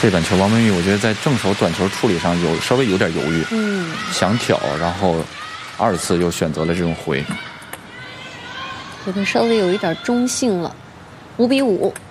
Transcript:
这短球王文玉，我觉得在正手短球处理上稍微有点犹豫，想挑，然后2次又选择了这种回， 觉得稍微有一点中性了，5比5。